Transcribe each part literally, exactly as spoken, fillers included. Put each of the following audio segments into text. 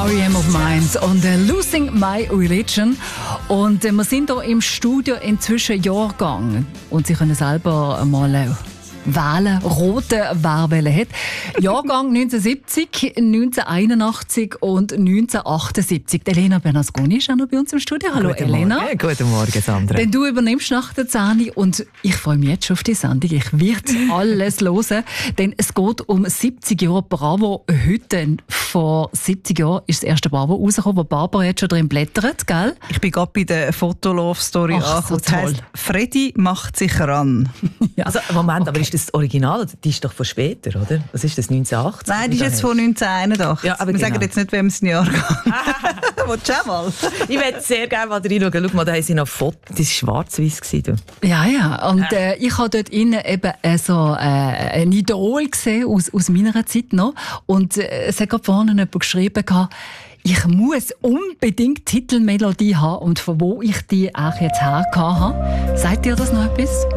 R E M of Minds und äh, Losing My Religion. Und äh, wir sind hier im Studio inzwischen Jahrgang. Und Sie können selber mal äh, wählen, rote wer wählen hat. Jahrgang neunzehnhundertsiebzig, neunzehnhunderteinundachtzig und neunzehnhundertachtundsiebzig. Elena Bernasconi ist auch noch bei uns im Studio. Hallo Guten Elena. Morgen. Guten Morgen, Sandra. Denn du übernimmst nach der zehn und ich freue mich jetzt schon auf die Sendung. Ich werde alles hören, denn es geht um siebzig Jahre Bravo. Heute, vor siebzig Jahren, ist das erste Bravo rausgekommen, wo Barbara jetzt schon drin blättert, gell? Ich bin gerade bei der Fotolove-Story Ach, so angekommen. Das heisst, Freddy macht sich ran. Ja. Also, Moment, Okay. aber ist das Original? Die ist doch von später, oder? Was ist das, neunzehnhundertachtzig? Nein, die ist jetzt von neunzehnhunderteinundachtzig. Ja, aber Wir genau. sagen jetzt nicht, wem es ein Jahr geht. Willst du auch mal? Ich würde sehr gerne mal reinschauen. Schau mal, da haben sie noch Fotos. Das war schwarz-weiß. Ja, ja. Und äh, ich habe dort innen eben äh, so äh, ein Idol gesehen aus, aus meiner Zeit noch. Und äh, es hat gerade vorne jemand geschrieben, ich muss unbedingt Titelmelodie haben und von wo ich die auch jetzt her habe. Sagt ihr das noch etwas?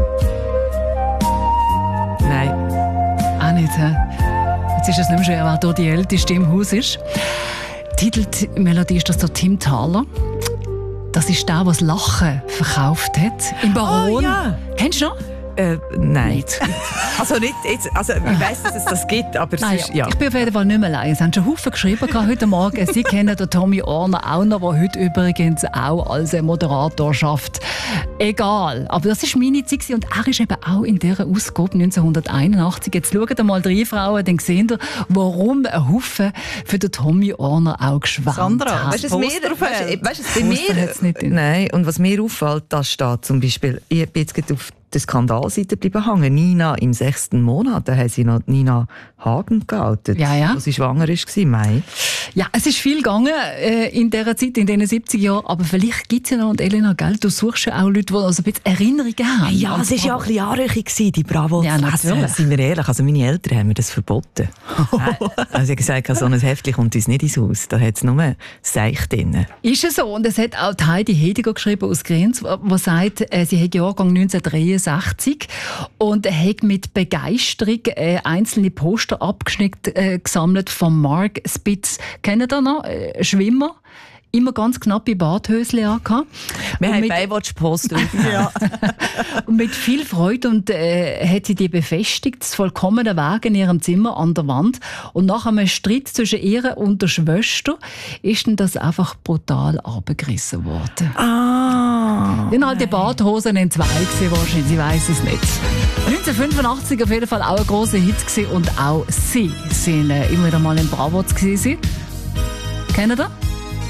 Nein. Auch nicht, hä? Jetzt ist es nicht mehr schwer, wer hier die Älteste im Haus ist. Die Titelmelodie ist das der Tim Thaler. Das ist der, der das Lachen verkauft hat. Im Baron. Oh, ja. Kennst du noch? Äh, nein. Nicht. Also nicht jetzt, also ich weiss, dass es das gibt, aber es Nein, ist, ja. Ich bin auf jeden Fall nicht mehr allein. Es haben schon Haufen geschrieben heute Morgen. Sie kennen den Tommy Orner auch noch, der heute übrigens auch als Moderator schafft. Egal. Aber das war meine Zeit und er ist eben auch in dieser Ausgabe neunzehnhunderteinundachtzig. Jetzt schaut mal rein, Frauen, dann seht ihr, warum ein Haufen für den Tommy Orner auch geschwärmt Sandra, hat. weißt du, Weißt du, Poster was mir, aufhält. weißt, weißt, was bei Poster mir, hat's nicht drin. nein, und was mir auffällt, da steht zum Beispiel, ich bin jetzt gerade auf der Skandalseite bleiben hängen. Nina im sechsten Monat, da haben sie noch Nina Hagen geoutet, Ja, ja. als sie schwanger war, Mai. Ja, es ist viel gegangen äh, in dieser Zeit, in diesen siebzig Jahren. Aber vielleicht gibt es ja noch, und Elena, gell, du suchst ja auch Leute, die also ein bisschen Erinnerungen haben. Ja, an es war ja auch ein bisschen anrüchig, die Bravo Ja, zu natürlich. lesen. Seien wir ehrlich, also meine Eltern haben mir das verboten. Nein, also sie haben gesagt, so ein Heftchen kommt uns nicht ins Haus. Da hat es nur Seich drin. Ist es so? Und es hat auch die Heidi Hediger geschrieben aus Grenz, die sagt, äh, sie hat Jahrgang neunzehnhundertdreiundsechzig und hat mit Begeisterung äh, einzelne Poster abgeschnitten äh, gesammelt von Mark Spitz. Kennt ihr noch? Äh, Schwimmer. Immer ganz knappe Badhösli angehabt. Wir Und haben mit- Baywatch-Poster. Ja. Und mit viel Freude und äh, hat sie die befestigt, das vollkommene Weg in ihrem Zimmer an der Wand. Und nach einem Streit zwischen ihr und der Schwester ist dann das einfach brutal abgerissen worden. Ah. Dann halt die Badhosen in zwei gewesen, wahrscheinlich, sie weiss es nicht. neunzehnhundertfünfundachtzig auf jeden Fall auch ein grosser Hit gewesen und auch sie sind äh, immer wieder mal in Bravo gewesen. Kennt ihr?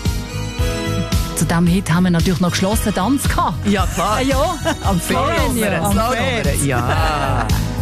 Zu diesem Hit haben wir natürlich noch geschlossen Tanz gehabt. Ja, klar. Ja, Am Florian, Fernseher. am Ja.